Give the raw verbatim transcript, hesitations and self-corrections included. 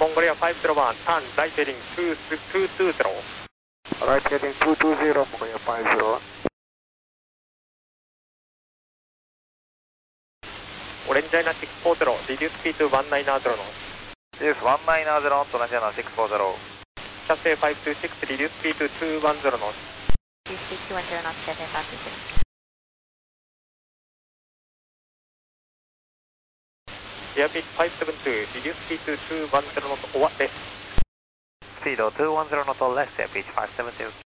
Mongolia five zero one, turn right heading two two two zero. Right heading two two zero, Mongolia five zero one. Orange China six four zero, reduce speed to one nine zero knots. Yes, one nine zero knots, Orange China six four zero. Cathay five two six, reduce speed to two one zero knots. Reduce speed two one zero knots, Cathay five two six. Airbus five seven two, reduce speed to two one zero knots or less. Speed two one zero knots or less, Air Pitch five seven two.